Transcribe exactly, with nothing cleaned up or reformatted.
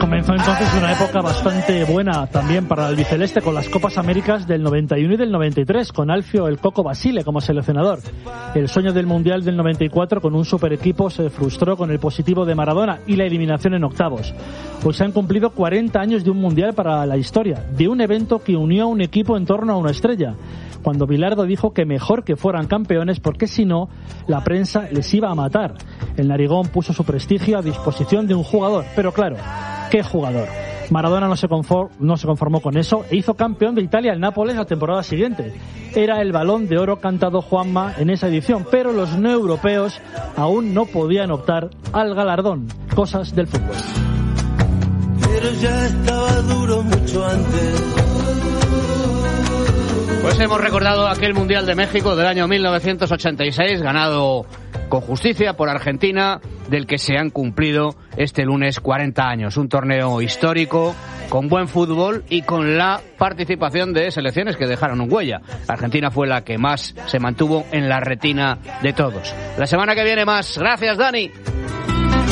Comenzó entonces una época bastante buena también para el albiceleste, con las Copas Américas del noventa y uno y del noventa y tres, con Alfio el Coco Basile como seleccionador. El sueño del Mundial del noventa y cuatro con un super equipo se frustró con el positivo de Maradona y la eliminación en octavos. Pues se han cumplido cuarenta años de un Mundial para la historia, de un evento que unió a un equipo en torno a una estrella. Cuando Bilardo dijo que mejor que fueran campeones porque si no, la prensa les iba a matar. El narigón puso su prestigio a disposición de un jugador, pero claro, ¿qué jugador? Maradona no se, conform, no se conformó con eso e hizo campeón de Italia el Nápoles la temporada siguiente. Era el Balón de Oro cantado Juanma en esa edición, pero los no europeos aún no podían optar al galardón. Cosas del fútbol. Pero ya estaba duro mucho antes. Pues hemos recordado aquel Mundial de México del año mil novecientos ochenta y seis, ganado con justicia por Argentina, del que se han cumplido este lunes cuarenta años. Un torneo histórico, con buen fútbol y con la participación de selecciones que dejaron un huella. Argentina fue la que más se mantuvo en la retina de todos. La semana que viene más. Gracias, Dani.